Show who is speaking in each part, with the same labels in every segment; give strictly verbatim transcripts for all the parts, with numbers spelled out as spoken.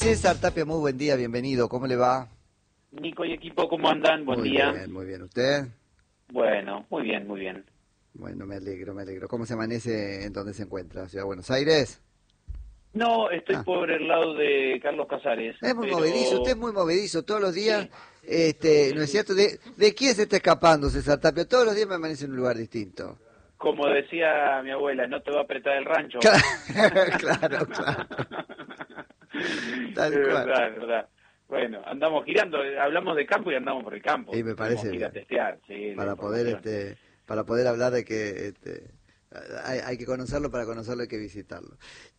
Speaker 1: César Tapia, muy buen día, bienvenido, ¿cómo le va?
Speaker 2: Nico y equipo, ¿cómo andan? Buen
Speaker 1: muy
Speaker 2: día.
Speaker 1: Muy bien, muy bien, ¿usted?
Speaker 2: Bueno, muy bien, muy bien.
Speaker 1: Bueno, me alegro, me alegro. ¿Cómo se amanece en dónde se encuentra? ¿Ciudad de Buenos Aires?
Speaker 2: No, estoy
Speaker 1: Ah.
Speaker 2: por el lado de Carlos Casares.
Speaker 1: Es muy
Speaker 2: pero...
Speaker 1: movedizo, usted es muy movedizo, todos los días,
Speaker 2: Sí,
Speaker 1: este,
Speaker 2: sí,
Speaker 1: ¿no es
Speaker 2: sí.
Speaker 1: cierto? ¿De, ¿De quién se está escapando César Tapia? Todos los días me amanece en un lugar distinto.
Speaker 2: Como decía mi abuela, no te va a apretar el rancho.
Speaker 1: Claro, claro, claro. Tal
Speaker 2: Es
Speaker 1: cual.
Speaker 2: verdad, es verdad. Bueno, andamos girando, hablamos de campo y andamos por el campo.
Speaker 1: Y me parece
Speaker 2: Tuvimos que ir a
Speaker 1: bien.
Speaker 2: testear, sí, la
Speaker 1: Para poder,
Speaker 2: información.
Speaker 1: este, para poder hablar de que, este, hay, hay que conocerlo, para conocerlo hay que visitarlo.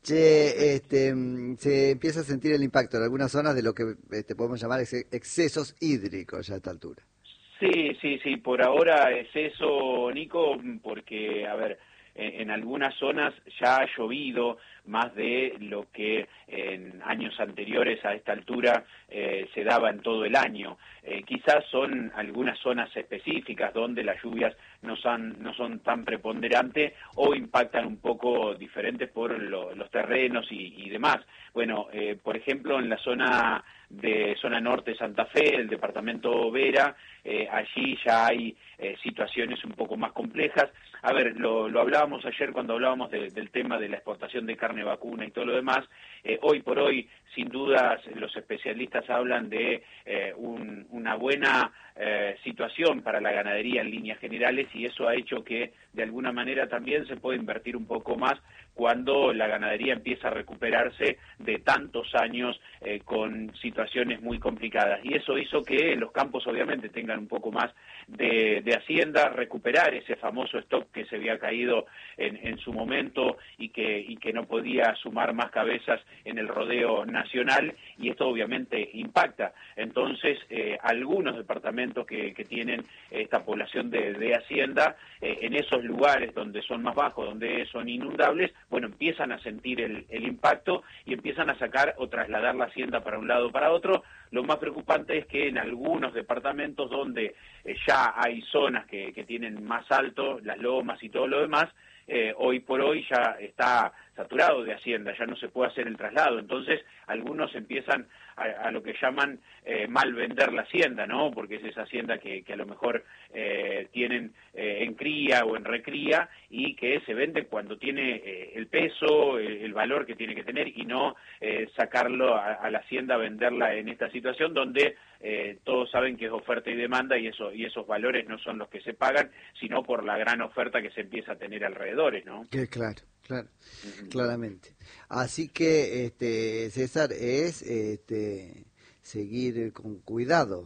Speaker 1: Che, este, mm, se empieza a sentir el impacto en algunas zonas de lo que este, podemos llamar ex- excesos hídricos ya a esta altura.
Speaker 2: Sí, sí, sí, por ahora es eso, Nico, porque, a ver, en, en algunas zonas ya ha llovido más de lo que en años anteriores a esta altura eh, se daba en todo el año. Eh, quizás son algunas zonas específicas donde las lluvias no son, no son tan preponderantes o impactan un poco diferentes por lo, los terrenos y, y demás. Bueno, eh, por ejemplo, en la zona de zona norte de Santa Fe, el departamento Vera, eh, allí ya hay eh, situaciones un poco más complejas. A ver, lo, lo hablábamos ayer cuando hablábamos de, del tema de la exportación de carne vacuna y todo lo demás. Eh, hoy por hoy, sin dudas, los especialistas hablan de eh, un, una buena eh, situación para la ganadería en líneas generales, y eso ha hecho que de alguna manera también se pueda invertir un poco más cuando la ganadería empieza a recuperarse de tantos años eh, con situaciones muy complicadas. Y eso hizo que los campos obviamente tengan un poco más de, de hacienda, recuperar ese famoso stock que se había caído en, en su momento y que, y que no podía sumar más cabezas en el rodeo nacional, y esto obviamente impacta. Entonces, eh, algunos departamentos que, que tienen esta población de, de hacienda, eh, en esos lugares donde son más bajos, donde son inundables, bueno, empiezan a sentir el, el impacto y empiezan a sacar o trasladar la hacienda para un lado o para otro. Lo más preocupante es que en algunos departamentos donde eh, ya hay zonas que, que tienen más alto, las lomas y todo lo demás, eh, hoy por hoy ya está saturado de hacienda, ya no se puede hacer el traslado. Entonces, algunos empiezan a, a lo que llaman eh, mal vender la hacienda, ¿no? Porque es esa hacienda que, que a lo mejor eh, tienen eh, en cría o en recría y que se vende cuando tiene eh, el peso, el, el valor que tiene que tener, y no eh, sacarlo a, a la hacienda, venderla en esta situación donde eh, todos saben que es oferta y demanda, y eso y esos valores no son los que se pagan, sino por la gran oferta que se empieza a tener alrededores, ¿no?
Speaker 1: Que claro, claro,
Speaker 2: Uh-huh.
Speaker 1: claramente. Así que, este, César, es este, seguir con cuidado.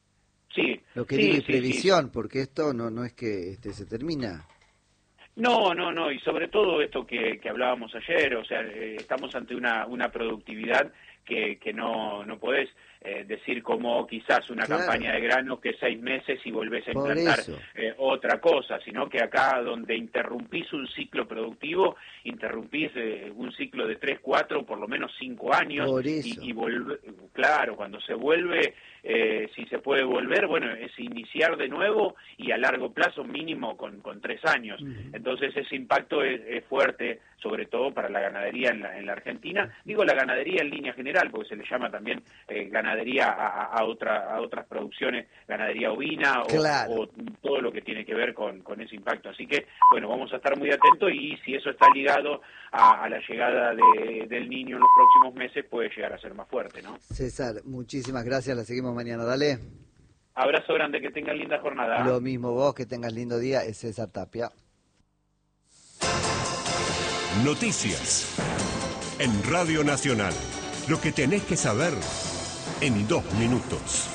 Speaker 2: Sí,
Speaker 1: Lo que digo,
Speaker 2: sí,
Speaker 1: y
Speaker 2: sí, sí.
Speaker 1: previsión, porque esto no no es que este se termina.
Speaker 2: No, no, no, y sobre todo esto que, que hablábamos ayer, o sea, eh, estamos ante una, una productividad que, que no, no podés eh, decir como quizás una
Speaker 1: Claro,
Speaker 2: campaña de grano que seis meses y volvés a
Speaker 1: por
Speaker 2: implantar
Speaker 1: eso.
Speaker 2: eh, otra cosa, sino que acá donde interrumpís un ciclo productivo, interrumpís eh, un ciclo de tres, cuatro, por lo menos cinco años,
Speaker 1: Por
Speaker 2: y,
Speaker 1: eso.
Speaker 2: y volve, claro, cuando se vuelve, eh, si se puede volver, bueno, es iniciar de nuevo y a largo plazo mínimo con, con tres años.
Speaker 1: Uh-huh.
Speaker 2: Entonces ese impacto es, es fuerte, sobre todo para la ganadería en la, en la Argentina. Digo la ganadería en línea general, porque se le llama también eh, ganadería a, a, otra, a otras producciones, ganadería ovina o,
Speaker 1: Claro.
Speaker 2: o todo lo que tiene que ver con, con ese impacto. Así que, bueno, vamos a estar muy atentos, y si eso está ligado a, a la llegada de, del niño en los próximos meses, puede llegar a ser más fuerte, ¿no?
Speaker 1: César, muchísimas gracias, la seguimos mañana, dale.
Speaker 2: Abrazo grande, que tengan linda jornada.
Speaker 1: Lo mismo vos, que tengas lindo día, es César Tapia.
Speaker 3: Noticias en Radio Nacional. Lo que tenés que saber en dos minutos.